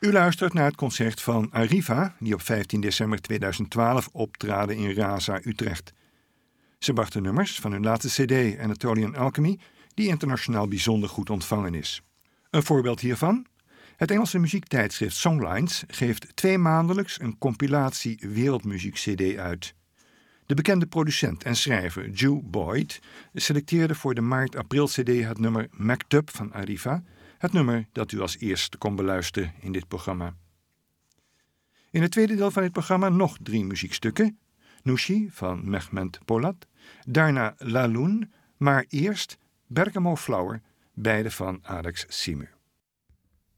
U luistert naar het concert van Arriva, die op 15 december 2012 optraden in Raza, Utrecht. Ze brachten nummers van hun laatste cd Anatolian Alchemy, die internationaal bijzonder goed ontvangen is. Een voorbeeld hiervan? Het Engelse muziektijdschrift Songlines geeft 2 maandelijks een compilatie wereldmuziek-cd uit. De bekende producent en schrijver Joe Boyd selecteerde voor de maart-april-cd het nummer Maktub van Arriva, het nummer dat u als eerste kon beluisteren in dit programma. In het tweede deel van dit programma nog 3 muziekstukken. Nushi van Mehmet Polat, daarna La Lune, maar eerst Bergamo Flower, beide van Alex Simmer.